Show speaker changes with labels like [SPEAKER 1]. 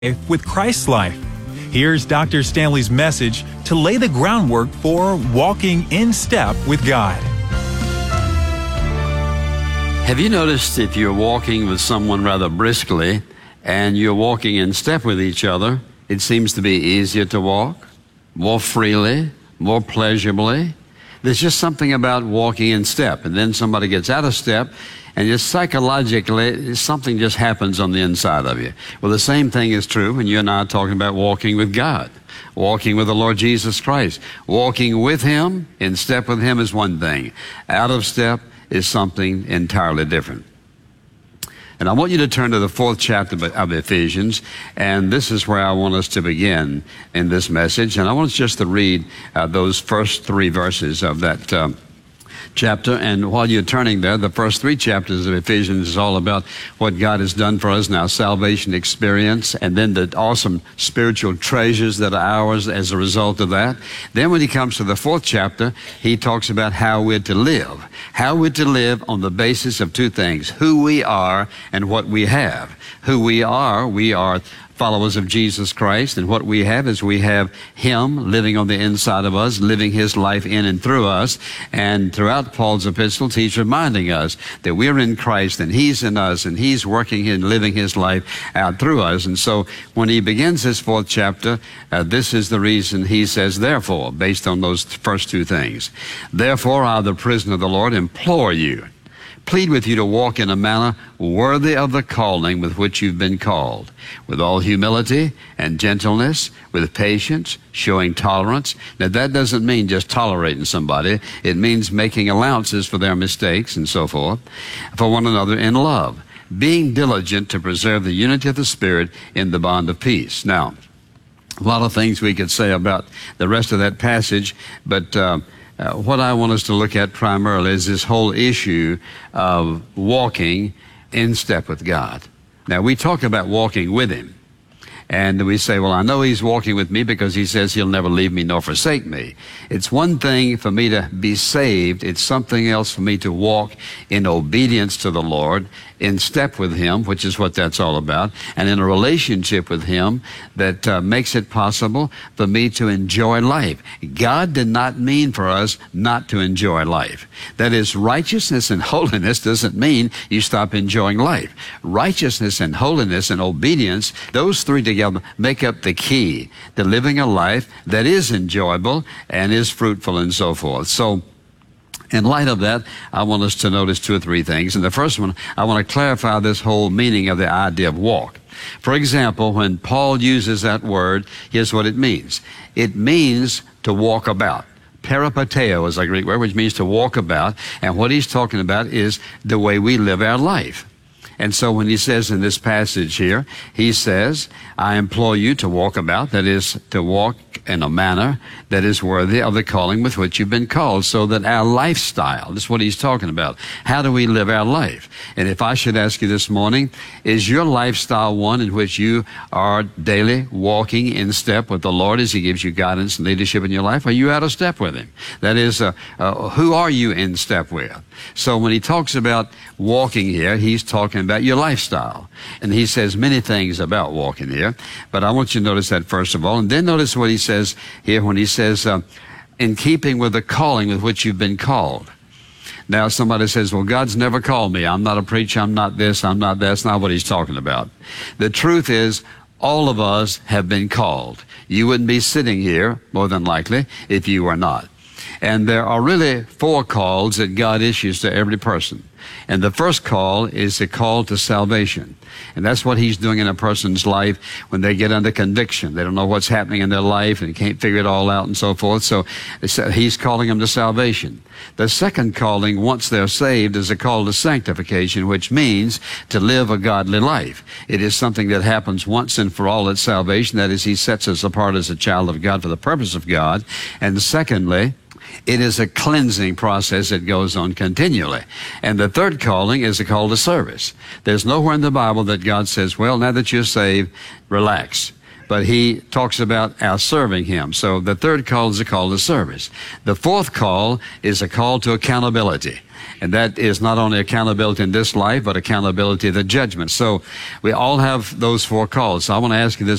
[SPEAKER 1] with Christ's life. Here's Dr. Stanley's message to lay the groundwork for walking in step with God.
[SPEAKER 2] Have you noticed if you're walking with someone rather briskly and you're walking in step with each other, it seems to be easier to walk, more freely, more pleasurably? There's just something about walking in step, and then somebody gets out of step, and just psychologically, something just happens on the inside of you. Well, the same thing is true when you and I are talking about walking with God, walking with the Lord Jesus Christ. Walking with Him, in step with Him is one thing. Out of step is something entirely different. And I want you to turn to the 4th chapter of Ephesians, and this is where I want us to begin in this message. And I want us just to read those first 3 verses of that chapter. And while you're turning there, the first 3 chapters of Ephesians is all about what God has done for us in our salvation experience, and then the awesome spiritual treasures that are ours as a result of that. Then when he comes to the 4th chapter, he talks about how we're to live. How we're to live on the basis of 2 things: who we are and what we have. Who we are followers of Jesus Christ, and what we have is we have Him living on the inside of us, living His life in and through us. And throughout Paul's epistles, he's reminding us that we're in Christ and He's in us, and He's working and living His life out through us. And so when he begins his 4th chapter, this is the reason he says, therefore, based on those first 2 things. Therefore, I, the prisoner of the Lord, implore you, plead with you to walk in a manner worthy of the calling with which you've been called, with all humility and gentleness, with patience, showing tolerance. Now, that doesn't mean just tolerating somebody. It means making allowances for their mistakes and so forth, for one another in love, being diligent to preserve the unity of the Spirit in the bond of peace. Now, a lot of things we could say about the rest of that passage, but what I want us to look at primarily is this whole issue of walking in step with God. Now, we talk about walking with Him, and we say, well, I know He's walking with me because He says He'll never leave me nor forsake me. It's one thing for me to be saved. It's something else for me to walk in obedience to the Lord, in step with Him, which is what that's all about, and in a relationship with Him that makes it possible for me to enjoy life. God did not mean for us not to enjoy life. That is, righteousness and holiness doesn't mean you stop enjoying life. Righteousness and holiness and obedience, those 3 together make up the key to living a life that is enjoyable and is fruitful and so forth. So, in light of that, I want us to notice 2 or 3 things. And the first one, I want to clarify this whole meaning of the idea of walk. For example, when Paul uses that word, here's what it means. It means to walk about. Peripateo is a Greek word, which means to walk about. And what he's talking about is the way we live our life. And so when he says in this passage here, he says, I implore you to walk about, that is, to walk in a manner that is worthy of the calling with which you've been called, so that our lifestyle, this is what he's talking about. How do we live our life? And if I should ask you this morning, is your lifestyle one in which you are daily walking in step with the Lord as He gives you guidance and leadership in your life? Are you out of step with Him? That is, who are you in step with? So when he talks about walking here, he's talking about your lifestyle. And he says many things about walking here, but I want you to notice that first of all. And then notice what he says here when he says, in keeping with the calling with which you've been called. Now, somebody says, well, God's never called me. I'm not a preacher. I'm not this. I'm not that. That's not what he's talking about. The truth is, all of us have been called. You wouldn't be sitting here, more than likely, if you were not. And there are really 4 calls that God issues to every person. And the first call is the call to salvation. And that's what He's doing in a person's life when they get under conviction. They don't know what's happening in their life and can't figure it all out and so forth. So He's calling them to salvation. The second calling, once they're saved, is a call to sanctification, which means to live a godly life. It is something that happens once and for all at salvation. That is, He sets us apart as a child of God for the purpose of God. And secondly, it is a cleansing process that goes on continually. And the third calling is a call to service. There's nowhere in the Bible that God says, well, now that you're saved, relax. but he talks about our serving him. So the third call is a call to service. The fourth call is a call to accountability. And that is not only accountability in this life, but accountability of the judgment. So we all have those four calls. So I want to ask you this